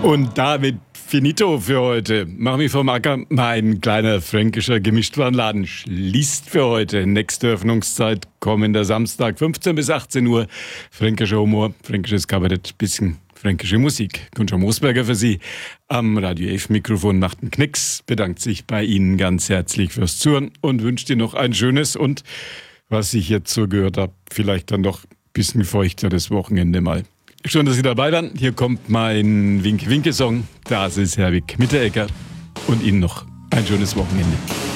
Und damit finito für heute. Mach mich vom Acker. Mein kleiner fränkischer Gemischtwarenladen schließt für heute. Nächste Öffnungszeit kommender Samstag, 15 bis 18 Uhr. Fränkischer Humor, fränkisches Kabarett, bisschen fränkische Musik. Gunther Moosberger für Sie. Am Radio F Mikrofon macht einen Knicks. Bedankt sich bei Ihnen ganz herzlich fürs Zuhören und wünscht Ihnen noch ein schönes und, was ich jetzt so gehört habe, vielleicht dann doch ein bisschen feuchteres Wochenende mal. Schön, dass Sie dabei waren. Hier kommt mein Winke-Winke-Song. Das ist Herwig Mitteregger. Und Ihnen noch ein schönes Wochenende.